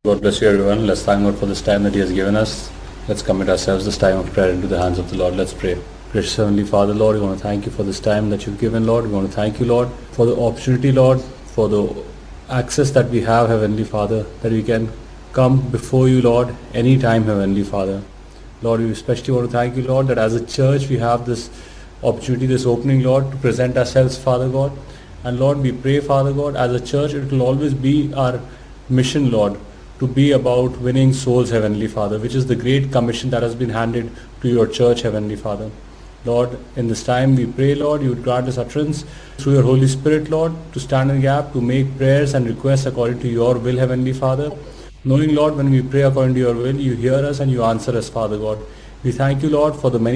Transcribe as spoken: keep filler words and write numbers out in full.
God bless you everyone. Let's thank God for this time that He has given us. Let's commit ourselves this time of prayer into the hands of the Lord. Let's pray. Gracious Heavenly Father, Lord, we want to thank you for this time that you've given, Lord. We want to thank you, Lord, for the opportunity, Lord, for the access that we have, Heavenly Father, that we can come before you, Lord, anytime, Heavenly Father. Lord, we especially want to thank you, Lord, that as a church we have this opportunity, this opening, Lord, to present ourselves, Father God. And Lord, we pray, Father God, as a church, it will always be our mission, Lord, to be about winning souls, Heavenly Father, which is the great commission that has been handed to your church, Heavenly Father. Lord, in this time we pray, Lord, you would grant us utterance through your Holy Spirit, Lord, to stand in the gap, to make prayers and requests according to your will, Heavenly Father. Knowing, Lord, when we pray according to your will, you hear us and you answer us, Father God. We thank you, Lord, for the many